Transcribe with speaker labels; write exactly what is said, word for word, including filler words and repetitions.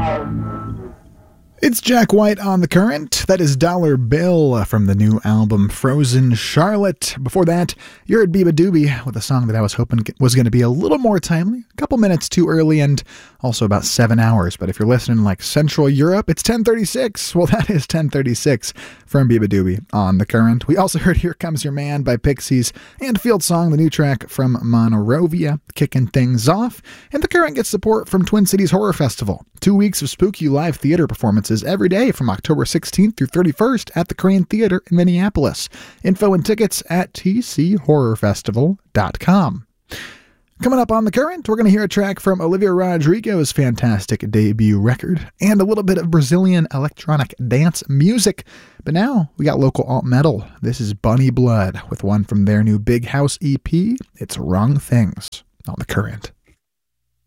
Speaker 1: It's Jack White on The Current. That is Dollar Bill from the new album Frozen Charlotte. Before that, you heard Biba Doobie with a song that I was hoping was going to be a little more timely, a couple minutes too early, and also about seven hours. But if you're listening like Central Europe, it's ten thirty-six. Well, that is ten thirty-six from Biba Doobie on The Current. We also heard Here Comes Your Man by Pixies and Field Song, the new track from Monorovia, kicking things off. And The Current gets support from Twin Cities Horror Festival. Two weeks of spooky live theater performances every day from October sixteenth through thirty-first at the Crane Theater in Minneapolis. Info and tickets at t c horror festival dot com. Coming up on The Current, we're going to hear a track from Olivia Rodrigo's fantastic debut record and a little bit of Brazilian electronic dance music. But now we got local alt metal. This is Bunny Blood with one from their new Big House E P. It's Wrong Things on The Current.